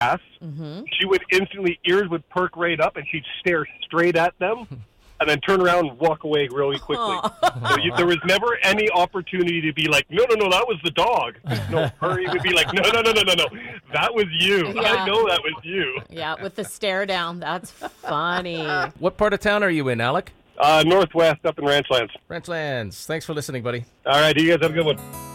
grass, she would instantly, ears would perk right up, and she'd stare straight at them, and then turn around and walk away really quickly. So there was never any opportunity to be like, no, that was the dog. No, Hurry would be like, no, that was you. Yeah. I know that was you. Yeah, with the stare down. That's funny. What part of town are you in, Alec? Northwest up in Ranchlands. Ranchlands. Thanks for listening, buddy. All right, you guys have a good one.